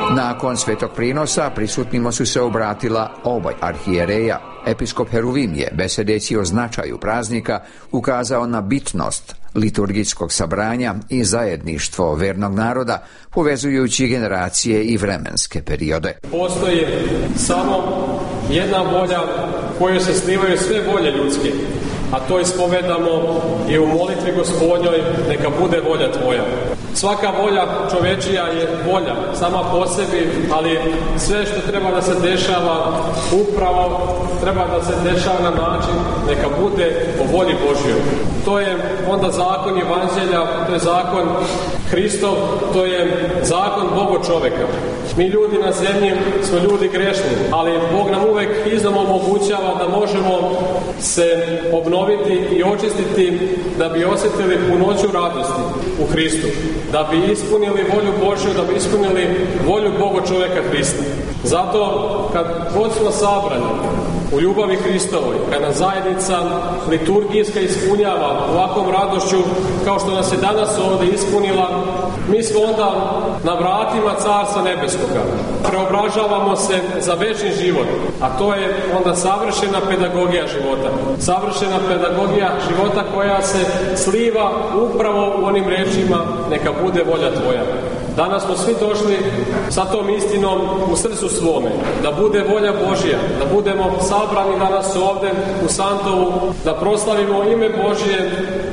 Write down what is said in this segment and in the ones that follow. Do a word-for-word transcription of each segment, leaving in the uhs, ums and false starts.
Nakon svetog prinosa prisutnima su se obratila oba arhijereja. Episkop Heruvim je, besedeći o značaju praznika, ukazao na bitnost liturgijskog sabranja i zajedništvo vernog naroda, povezujući generacije i vremenske periode. Postoji samo jedna volja kojoj se slivaju sve volje ljudske, a to ispovedamo i u molitvi Gospodnjoj, neka bude volja tvoja. Svaka volja čovečija je volja sama po sebi, ali sve što treba da se dešava upravo treba da se dešava na način neka bude po volji Božjoj. To je onda zakon Evanđelja, to je zakon Hristov, to je zakon Boga čoveka. Mi ljudi na zemlji smo ljudi grešni, ali Bog nam uvek iznova omogućava da možemo se obnoviti i očistiti da bi osjetili punoću radosti u Hristu, da bi ispunili volju Božju, da bi ispunili volju Boga čoveka Hrista. Zato kad god smo sabrani u ljubavi Hristovoj, kad nas zajednica liturgijska ispunjava ovakvom radošću kao što nas je danas ovdje ispunila, mi smo onda na vratima Carstva Nebeskoga. Preobražavamo se za večni život, a to je onda savršena pedagogija života. Savršena pedagogija života koja se sliva upravo u onim rečima neka bude volja tvoja. Danas smo svi došli sa tom istinom u srcu svome, da bude volja Božja, da budemo sabrani danas ovdje u Santovu, da proslavimo ime Božje,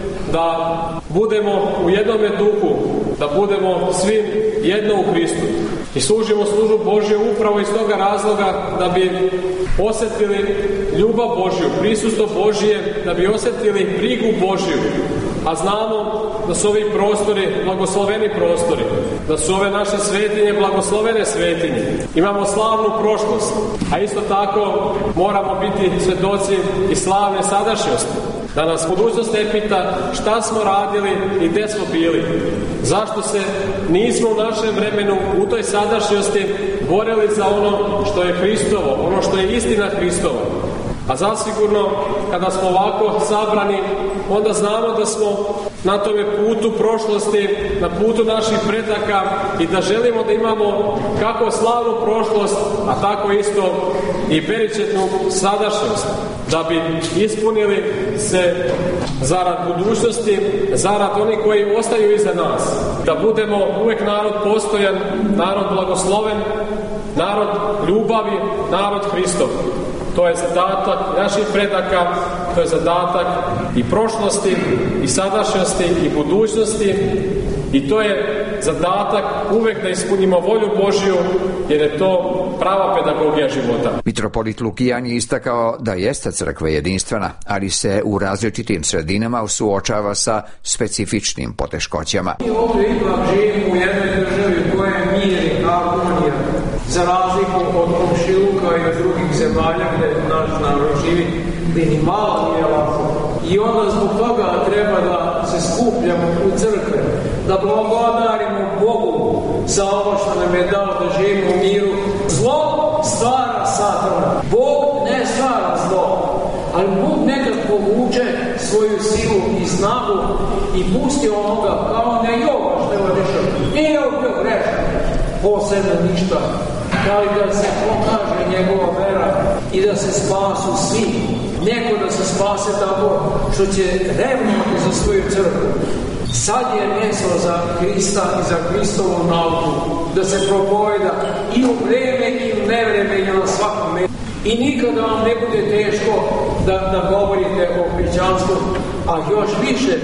da budemo u jednome duhu, da budemo svi jedno u Hristu. I služimo službu Božju upravo iz toga razloga da bi osjetili ljubav Božju, prisustvo Božje, da bi osjetili brigu Božju. A znamo da su ovi prostori blagosloveni prostori, da su ove naše svetinje blagoslovene svetinje. Imamo slavnu prošlost, a isto tako moramo biti svedoci i slavne sadašnjosti. Da nas budućnost ne pita šta smo radili i gdje smo bili. Zašto se nismo u našem vremenu u toj sadašnjosti borili za ono što je Hristovo, ono što je istina Hristova. A zasigurno, kada smo ovako sabrani, onda znamo da smo na tome putu prošlosti, na putu naših predaka i da želimo da imamo kako slavnu prošlost, a tako isto i beričetnu sadašnjost, da bi ispunili se zarad budućnosti, zarad onih koji ostaju iza nas, da budemo uvijek narod postojan, narod blagosloven, narod ljubavi, narod Hristov. To je zadatak naših predaka, to je zadatak i prošlosti, i sadašnjosti, i budućnosti, i to je zadatak uvek da ispunimo volju Božju, jer je to prava pedagogija života. Mitropolit Lukijan je istakao da jeste crkva jedinstvena, ali se u različitim sredinama suočava sa specifičnim poteškoćama. Mi ovdje ipak živimo u jednoj državi koja je mir i harmonija, za razliku od komšiluka i od drugih zemalja gdje naš narod živi, gdje ni malo nije lako. I onda zbog toga treba da se skupljamo u crkve, da blagodarimo Bogu za ovo što nam je dao da živimo u miru. Zlo stvara satana. Bog ne stvara zlo, ali Bog nekad povuče svoju silu i snagu i pusti onoga kao ne Jova što je odešao. Nije Jov bio grešan, posebno ništa, ali da se pokaže njegova vera i da se spasu svi. Neko da se spase tako što će revnuti za svoju crkvu. Sad je mjesto za Hrista i za Hristovu nauku da se propoveda i u vreme i u nevreme i na svakom mjestu. I nikada vam ne bude teško da, da govorite o hrišćanstvu, a još više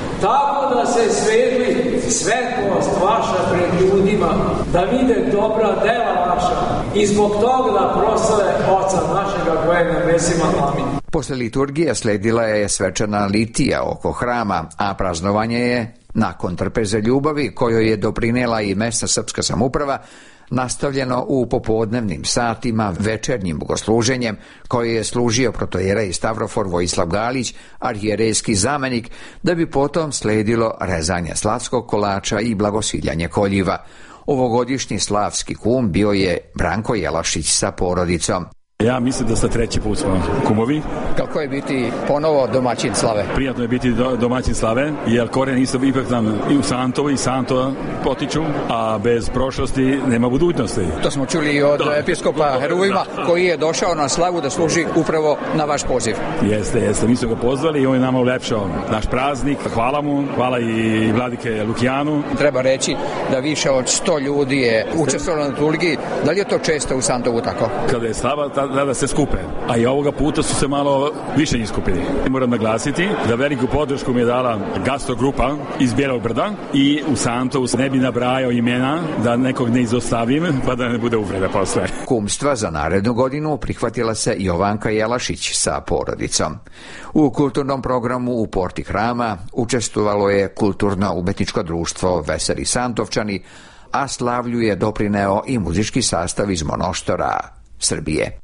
tako da se svetli svetlost vaša pred ljudima, da vide dobra dela vaša i zbog toga da proslave Oca našega koja je na nebesima. Amin. Posle liturgije sledila je svečana litija oko hrama, a praznovanje je, nakon trpeze ljubavi kojoj je doprinela i mesna srpska samouprava, nastavljeno u popodnevnim satima večernjim bogosluženjem koje je služio protojerej Stavrofor Vojislav Galić, arhijerejski zamenik, da bi potom sledilo rezanje slavskog kolača i blagosiljanje koljiva. Ovogodišnji slavski kum bio je Branko Jelašić sa porodicom. Ja mislim da sa treći put smo kumovi. Kako je biti ponovo domaćin slave? Prijatno je biti do, domaćin slave, jer koren isto ipak nam i u Santovo i Santo potiču, a bez prošlosti nema budućnosti. To smo čuli od da. episkopa Heruvima, koji je došao na slavu da služi upravo na vaš poziv. Jeste, jeste. Mi smo ga pozvali i on je nama ulepšao naš praznik. Hvala mu, hvala i vladike Lukijanu. Treba reći da više od sto ljudi je učestvovalo na liturgiji. Da li je to često u Santovu tako? Kada je slava, tada se skupe. A i ovoga puta su se malo više iskupili. Moram naglasiti da veliku podršku mi je dala gastrogrupa iz Bijelog Brda i u Santovu se ne bi nabrajao imena da nekog ne izostavim, pa da ne bude uvreda posle. Kumstva za narednu godinu prihvatila se Jovanka Jelašić sa porodicom. U kulturnom programu u porti hrama učestvovalo je kulturno-umetničko društvo Veseli Santovčani, a slavlju je doprineo i muzički sastav iz Monoštora, Srbije.